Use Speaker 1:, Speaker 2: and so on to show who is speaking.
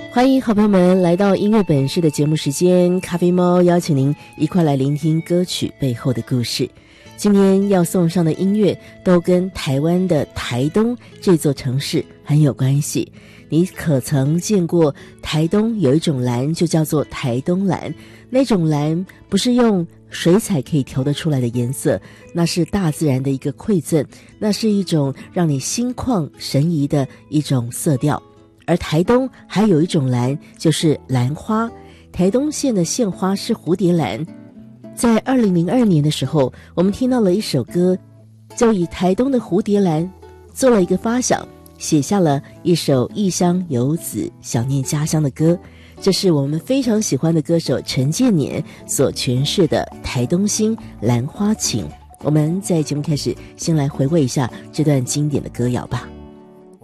Speaker 1: 欢迎好朋友们来到音乐本事的节目时间，咖啡猫邀请您一块来聆听歌曲背后的故事。今天要送上的音乐都跟台湾的台东这座城市很有关系。你可曾见过台东有一种蓝，就叫做台东蓝？那种蓝不是用水彩可以调得出来的颜色，那是大自然的一个馈赠，那是一种让你心旷神怡的一种色调。而台东还有一种蓝，就是兰花。台东县的县花是蝴蝶兰。在2002年的时候，我们听到了一首歌，就以台东的蝴蝶兰做了一个发想，写下了一首异乡游子想念家乡的歌。这是我们非常喜欢的歌手陈建年所诠释的台东兴兰花情。我们在节目开始先来回味一下这段经典的歌谣吧。